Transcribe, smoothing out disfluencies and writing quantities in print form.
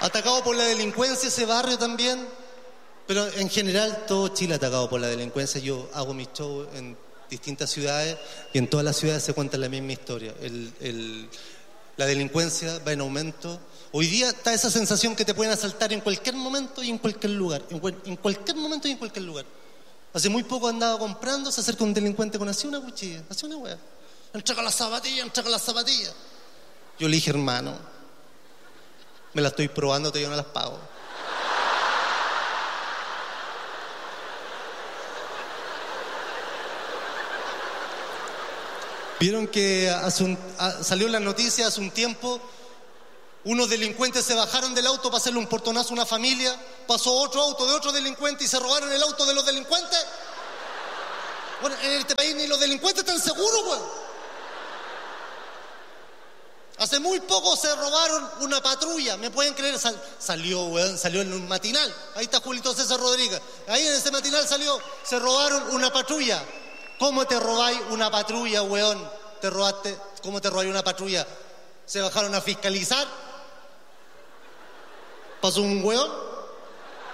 Atacado por la delincuencia ese barrio también. Pero en general todo Chile atacado por la delincuencia. Yo hago mis shows en distintas ciudades y en todas las ciudades se cuenta la misma historia. La delincuencia va en aumento. Hoy día está esa sensación que te pueden asaltar en cualquier momento y en cualquier lugar. En cualquier momento y en cualquier lugar. Hace muy poco andaba comprando, se acerca un delincuente con así una cuchilla, así una wea. Entrega las zapatillas, entrega las zapatillas. Yo le dije, hermano, me las estoy probando, todavía no las pago. Vieron que salió en las noticias hace un tiempo, unos delincuentes se bajaron del auto para hacerle un portonazo a una familia, pasó otro auto de otro delincuente y se robaron el auto de los delincuentes. Bueno, en este país ni los delincuentes están seguros, weón. Hace muy poco se robaron una patrulla, ¿me pueden creer? Salió en un matinal, ahí está Julito César Rodríguez, ahí en ese matinal se robaron una patrulla. ¿Cómo te robáis una patrulla, weón? ¿Cómo te robáis una patrulla? ¿Se bajaron a fiscalizar? ¿Pasó un weón?